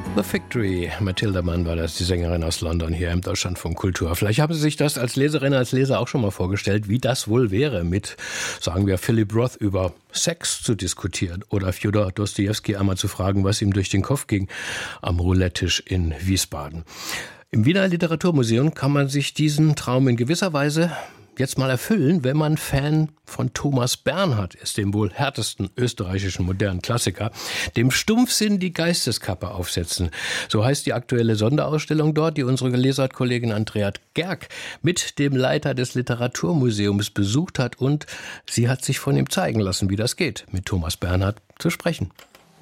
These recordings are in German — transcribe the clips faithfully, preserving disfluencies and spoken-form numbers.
The Factory, Mathilda Mann war das, die Sängerin aus London, hier im Deutschlandfunk Kultur. Vielleicht haben Sie sich das als Leserin, als Leser auch schon mal vorgestellt, wie das wohl wäre, mit, sagen wir, Philip Roth über Sex zu diskutieren oder Fjodor Dostojewski einmal zu fragen, was ihm durch den Kopf ging am Roulette-Tisch in Wiesbaden. Im Wiener Literaturmuseum kann man sich diesen Traum in gewisser Weise jetzt mal erfüllen, wenn man Fan von Thomas Bernhard ist, dem wohl härtesten österreichischen modernen Klassiker, dem Stumpfsinn die Geisteskappe aufsetzen. So heißt die aktuelle Sonderausstellung dort, die unsere Lesartkollegin Andrea Gerg mit dem Leiter des Literaturmuseums besucht hat, und sie hat sich von ihm zeigen lassen, wie das geht, mit Thomas Bernhard zu sprechen.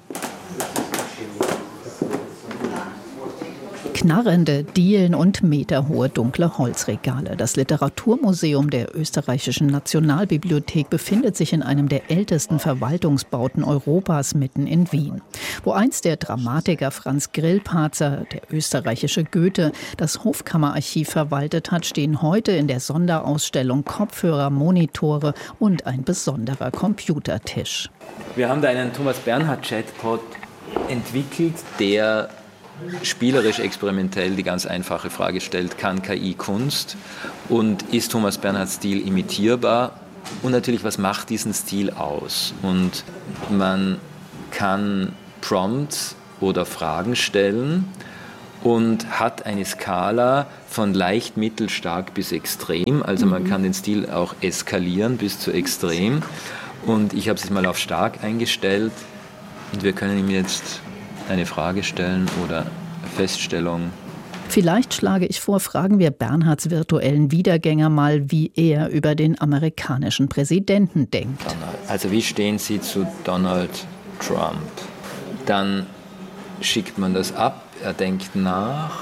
Knarrende Dielen und meterhohe dunkle Holzregale. Das Literaturmuseum der Österreichischen Nationalbibliothek befindet sich in einem der ältesten Verwaltungsbauten Europas mitten in Wien. Wo einst der Dramatiker Franz Grillparzer, der österreichische Goethe, das Hofkammerarchiv verwaltet hat, stehen heute in der Sonderausstellung Kopfhörer, Monitore und ein besonderer Computertisch. Wir haben da einen Thomas Bernhard Chatbot entwickelt, der spielerisch experimentell die ganz einfache Frage stellt: Kann K I Kunst und ist Thomas Bernhards Stil imitierbar? Und natürlich, was macht diesen Stil aus? Und man kann Prompts oder Fragen stellen und hat eine Skala von leicht, mittel, stark bis extrem. Also man kann den Stil auch eskalieren bis zu extrem. Und ich habe es mal auf stark eingestellt und wir können ihm jetzt eine Frage stellen oder Feststellung. Vielleicht schlage ich vor, fragen wir Bernhards virtuellen Wiedergänger mal, wie er über den amerikanischen Präsidenten denkt. Also wie stehen Sie zu Donald Trump? Dann schickt man das ab, er denkt nach.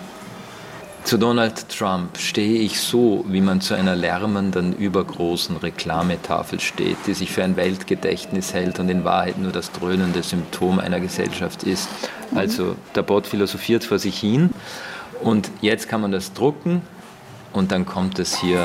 Zu Donald Trump stehe ich so, wie man zu einer lärmenden, übergroßen Reklametafel steht, die sich für ein Weltgedächtnis hält und in Wahrheit nur das dröhnende Symptom einer Gesellschaft ist. Also der Bot philosophiert vor sich hin und jetzt kann man das drucken und dann kommt es hier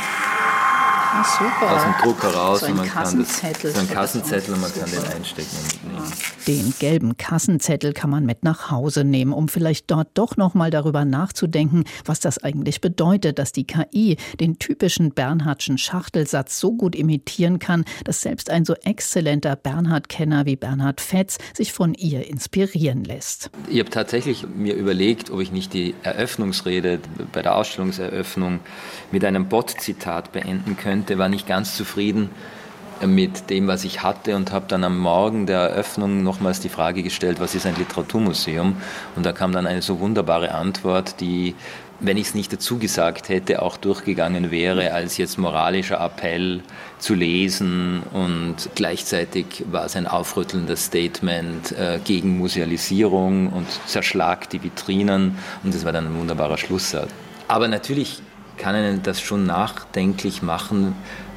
Ah, super. aus dem Drucker raus, so ein und man kann das, so ein Kassenzettel, und man kann den einstecken und mitnehmen. Den gelben Kassenzettel kann man mit nach Hause nehmen, um vielleicht dort doch noch mal darüber nachzudenken, was das eigentlich bedeutet, dass die K I den typischen Bernhardschen Schachtelsatz so gut imitieren kann, dass selbst ein so exzellenter Bernhard-Kenner wie Bernhard Fetz sich von ihr inspirieren lässt. Ich habe tatsächlich mir überlegt, ob ich nicht die Eröffnungsrede bei der Ausstellungseröffnung mit einem Bot-Zitat beenden könnte, war nicht ganz zufrieden mit dem, was ich hatte, und habe dann am Morgen der Eröffnung nochmals die Frage gestellt, was ist ein Literaturmuseum? Und da kam dann eine so wunderbare Antwort, die, wenn ich es nicht dazu gesagt hätte, auch durchgegangen wäre als jetzt moralischer Appell zu lesen, und gleichzeitig war es ein aufrüttelndes Statement äh, gegen Musealisierung und zerschlagt die Vitrinen, und das war dann ein wunderbarer Schlusssatz. Aber natürlich kann einen das schon nachdenklich machen,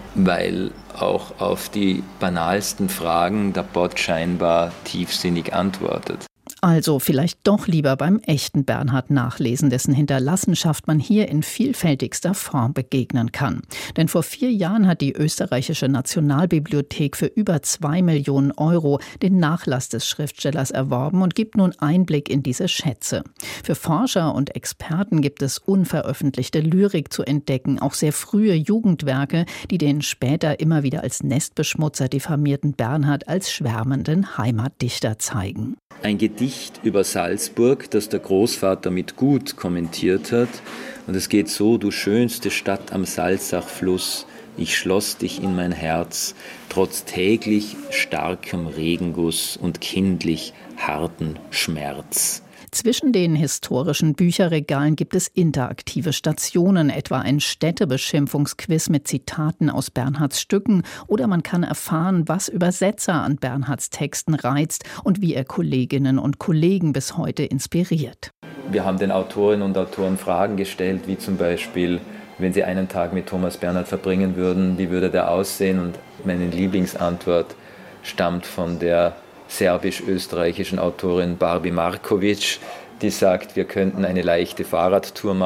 weil auch auf die banalsten Fragen der Bot scheinbar tiefsinnig antwortet. Also vielleicht doch lieber beim echten Bernhard nachlesen, dessen Hinterlassenschaft man hier in vielfältigster Form begegnen kann. Denn vor vier Jahren hat die österreichische Nationalbibliothek für über zwei Millionen Euro den Nachlass des Schriftstellers erworben und gibt nun Einblick in diese Schätze. Für Forscher und Experten gibt es unveröffentlichte Lyrik zu entdecken, auch sehr frühe Jugendwerke, die den später immer wieder als Nestbeschmutzer diffamierten Bernhard als schwärmenden Heimatdichter zeigen. Ein Gedicht über Salzburg, das der Großvater mit Gut kommentiert hat. Und es geht so: Du schönste Stadt am Salzachfluss, ich schloss dich in mein Herz, trotz täglich starkem Regenguss und kindlich harten Schmerz. Zwischen den historischen Bücherregalen gibt es interaktive Stationen, etwa ein Städtebeschimpfungsquiz mit Zitaten aus Bernhards Stücken, oder man kann erfahren, was Übersetzer an Bernhards Texten reizt und wie er Kolleginnen und Kollegen bis heute inspiriert. Wir haben den Autorinnen und Autoren Fragen gestellt, wie zum Beispiel: Wenn Sie einen Tag mit Thomas Bernhard verbringen würden, wie würde der aussehen? Und meine Lieblingsantwort stammt von der serbisch-österreichischen Autorin Barbie Markovic, die sagt, wir könnten eine leichte Fahrradtour machen.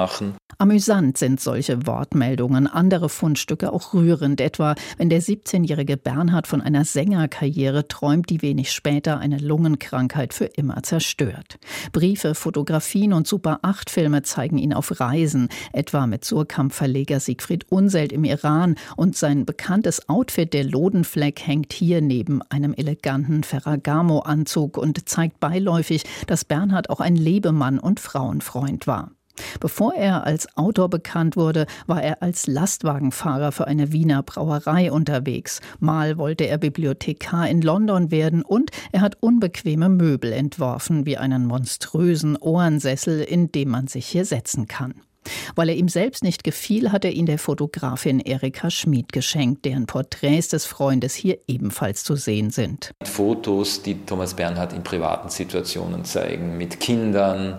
Amüsant sind solche Wortmeldungen, andere Fundstücke auch rührend, etwa wenn der siebzehnjährige Bernhard von einer Sängerkarriere träumt, die wenig später eine Lungenkrankheit für immer zerstört. Briefe, Fotografien und Super acht Filme zeigen ihn auf Reisen, etwa mit Surkamp-Verleger Siegfried Unseld im Iran, und sein bekanntes Outfit, der Lodenfleck, hängt hier neben einem eleganten Ferragamo-Anzug und zeigt beiläufig, dass Bernhard auch ein Lebemann und Frauenfreund war. Bevor er als Autor bekannt wurde, war er als Lastwagenfahrer für eine Wiener Brauerei unterwegs. Mal wollte er Bibliothekar in London werden und er hat unbequeme Möbel entworfen, wie einen monströsen Ohrensessel, in dem man sich hier setzen kann. Weil er ihm selbst nicht gefiel, hat er ihn der Fotografin Erika Schmid geschenkt, deren Porträts des Freundes hier ebenfalls zu sehen sind. Fotos, die Thomas Bernhard in privaten Situationen zeigen, mit Kindern,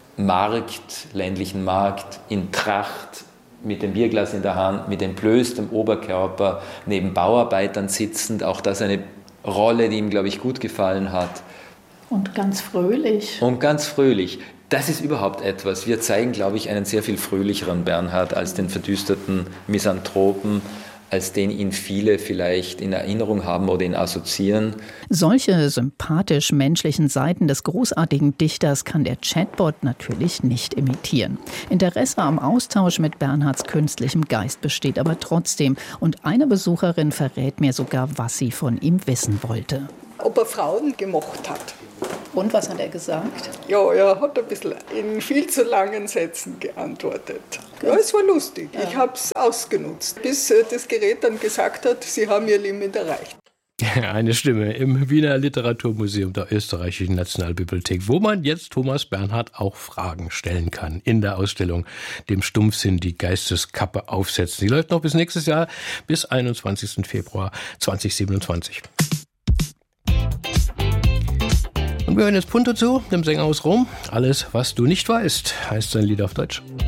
Markt, ländlichen Markt, in Tracht, mit dem Bierglas in der Hand, mit entblößtem Oberkörper, neben Bauarbeitern sitzend. Auch das eine Rolle, die ihm, glaube ich, gut gefallen hat. Und ganz fröhlich. Und ganz fröhlich. Das ist überhaupt etwas. Wir zeigen, glaube ich, einen sehr viel fröhlicheren Bernhard als den verdüsterten Misanthropen, als den ihn viele vielleicht in Erinnerung haben oder ihn assoziieren. Solche sympathisch-menschlichen Seiten des großartigen Dichters kann der Chatbot natürlich nicht imitieren. Interesse am Austausch mit Bernhards künstlichem Geist besteht aber trotzdem. Und eine Besucherin verrät mir sogar, was sie von ihm wissen wollte. Ob er Frauen gemocht hat. Und was hat er gesagt? Ja, er hat ein bisschen in viel zu langen Sätzen geantwortet. Ja, es war lustig. Ja. Ich habe es ausgenutzt, bis das Gerät dann gesagt hat, sie haben ihr Limit erreicht. Eine Stimme im Wiener Literaturmuseum der Österreichischen Nationalbibliothek, wo man jetzt Thomas Bernhard auch Fragen stellen kann in der Ausstellung Dem Stumpfsinn die Geisteskappe aufsetzen. Die läuft noch bis nächstes Jahr, bis einundzwanzigsten Februar zweitausendsiebenundzwanzig. Und wir hören jetzt Punto zu, dem Sänger aus Rom. Alles, was du nicht weißt, heißt sein Lied auf Deutsch.